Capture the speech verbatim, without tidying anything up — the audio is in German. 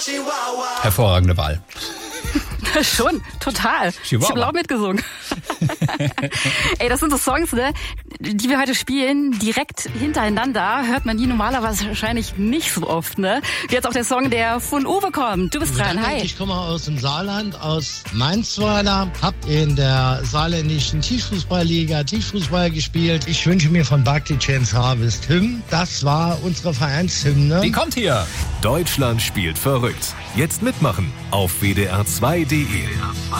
Hervorragende Wahl. Schon, total. Chihuahua. Ich habe laut mitgesungen. Ey, das sind so Songs, ne, die wir heute spielen, direkt hintereinander. Hört man die normalerweise wahrscheinlich nicht so oft, ne? Wie jetzt auch der Song, der von Uwe kommt. Du bist dran, hi. Ich komme aus dem Saarland, aus Mainzweiler, hab in der saarländischen Tischfußballliga Tischfußball gespielt. Ich wünsche mir von Buckley James Harvest Hymn. Das war unsere Vereinshymne. Die kommt hier. Deutschland spielt verrückt. Jetzt mitmachen auf w d r zwei punkt d e.